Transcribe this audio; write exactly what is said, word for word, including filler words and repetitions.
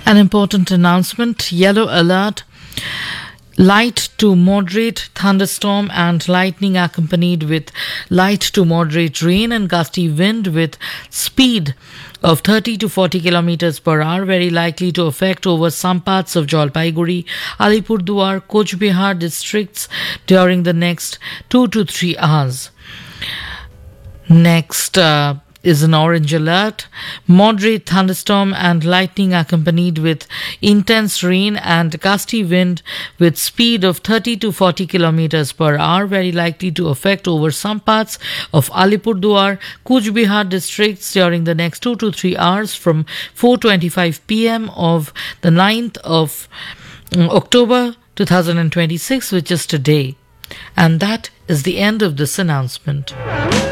An important announcement: yellow alert. Light to moderate thunderstorm and lightning accompanied with light to moderate rain and gusty wind with speed of thirty to forty kilometers per hour, very likely to affect over some parts of Jalpaiguri, Alipurduar, Cooch Behar districts during the next two to three hours. Next uh, is an orange alert. Moderate thunderstorm and lightning accompanied with intense rain and gusty wind with speed of thirty to forty kilometers per hour, very likely to affect over some parts of Alipurduar, Cooch Behar districts during the next two to three hours from four twenty-five p.m. of the ninth of October twenty twenty-six, which is today. And that is the end of this announcement.